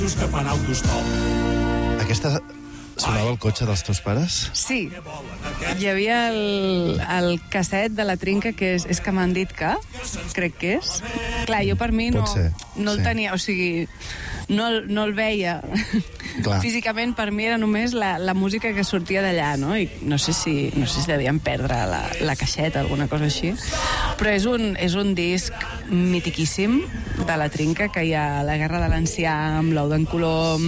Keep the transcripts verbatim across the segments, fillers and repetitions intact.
Aquesta sonava el cotxe dels teus pares? Sí. Hi havia el, el casset de la Trinca, que és, és que m'han dit que, crec que és. Clar, jo per mi no, no el sí. tenia, o sigui, no, no el veia. Clar. Físicament, per mi era només la, la música que sortia d'allà, no? I no sé si, no sé si devien perdre la, la caixeta, alguna cosa així. Però és un, és un disc mitiquíssim de la Trinca, que hi ha La Guerra de l'Ancià, amb l'Ou d'en Colom,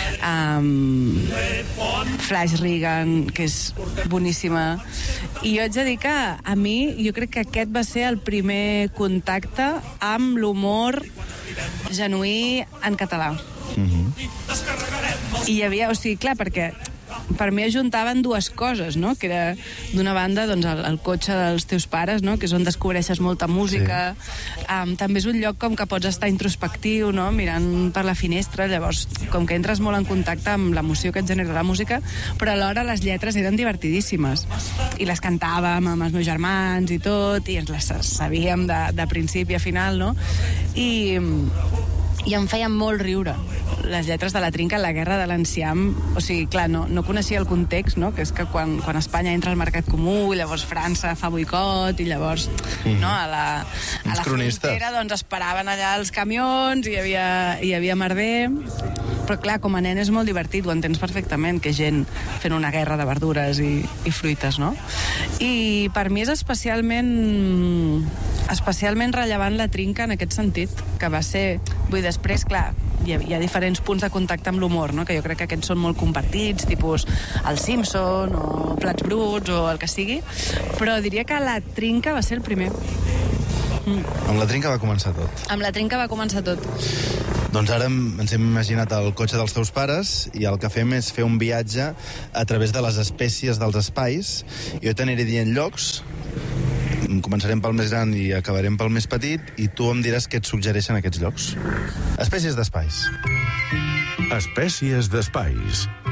amb Flash Reagan, que és boníssima. I jo haig de dir que a mi, jo crec que aquest va ser el primer contacte amb l'humor genuí en català. Mm-hmm. I hi havia, o sigui, clar, perquè per mi ajuntaven dues coses, no? Que era, d'una banda, doncs, el, el cotxe dels teus pares, no? Que és on descobreixes molta música. Sí. Um, també és un lloc com que pots estar introspectiu, no? Mirant per la finestra, llavors, com que entres molt en contacte amb l'emoció que et genera la música, però alhora les lletres eren divertidíssimes. I les cantàvem amb els meus germans i tot, i ens les sabíem de, de principi a final, no? I... i em feien molt riure les lletres de la Trinca, La Guerra de l'Enciam. O sigui, clar, no, no coneixia el context, no? Que és que quan, quan Espanya entra al mercat comú, llavors França fa boicot, i llavors mm. no, a la, a la frontera doncs esperaven allà els camions, i hi havia, hi havia merder. Però clar, com a nen és molt divertit, ho entens perfectament, que gent fent una guerra de verdures i, i fruites, no? I per mi és especialment especialment rellevant la Trinca en aquest sentit, que va ser... Vull dir, després, clar, hi ha, hi ha diferents punts de contacte amb l'humor, no? Que jo crec que aquests són molt compartits, tipus El Simpson o Plats Bruts o el que sigui, però diria que la Trinca va ser el primer. Mm. Amb la Trinca va començar tot. Amb la Trinca va començar tot. Doncs ara ens hem imaginat el cotxe dels teus pares i el que fem és fer un viatge a través de les espècies dels espais. Jo t'aniré dient llocs, començarem pel més gran i acabarem pel més petit, i tu em diràs què et suggereixen aquests llocs. Espècies d'espais. Espècies d'espais.